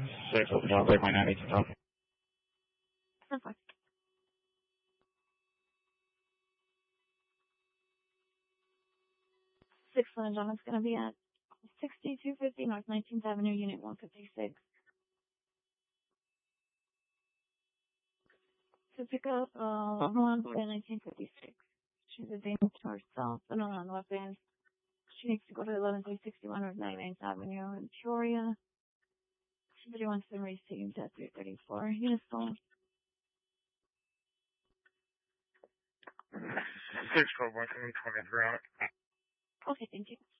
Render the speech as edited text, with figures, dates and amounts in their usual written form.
6, I'll take my 90 to talk. That's fine. 6 John is going to be at 6250 North 19th Avenue, Unit 156. To pick up on board in 1956. She's advancing to herself and around the left end. She needs to go to 11361 North 99th Avenue in Peoria. Somebody wants them received at 334. Unit full. 6 12 1 23 on it. Okay, thank you.